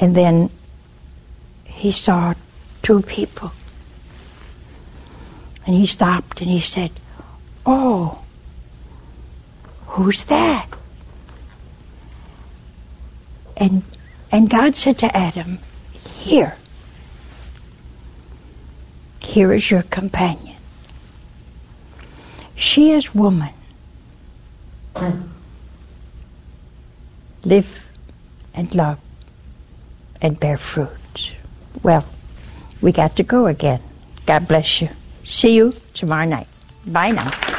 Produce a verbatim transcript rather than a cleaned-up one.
And then he saw two people. And he stopped and he said, "Oh, who's that?" And and God said to Adam, "Here. Here is your companion. She is woman. Live and love and bear fruit." Well, we got to go again. God bless you. See you tomorrow night. Bye now.